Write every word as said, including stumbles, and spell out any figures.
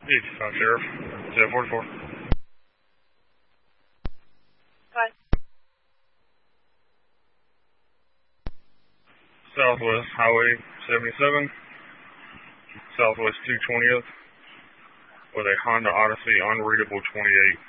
eighty-five, Sheriff. seven forty-four. What? Southwest Highway seventy-seven, Southwest two twentieth, with a Honda Odyssey unreadable twenty-eight.